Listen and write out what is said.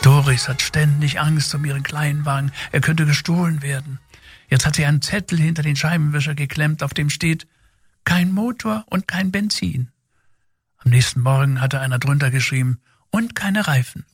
Doris hat ständig Angst um ihren Kleinwagen. Er könnte gestohlen werden. Jetzt hat sie einen Zettel hinter den Scheibenwischer geklemmt, auf dem steht: kein Motor und kein Benzin. Am nächsten Morgen hatte einer drunter geschrieben: und keine Reifen.